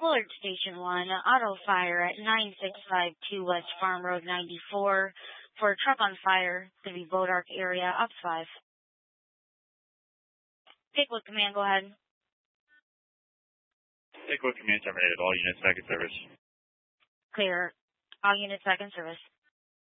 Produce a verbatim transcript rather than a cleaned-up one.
Alert Station one, auto fire at nine six five two West Farm Road ninety-four for a truck on fire, to be Bodark area, up five. Pickwood Command, go ahead. Pickwood Command terminated. All units back in service. Clear. All units back in service.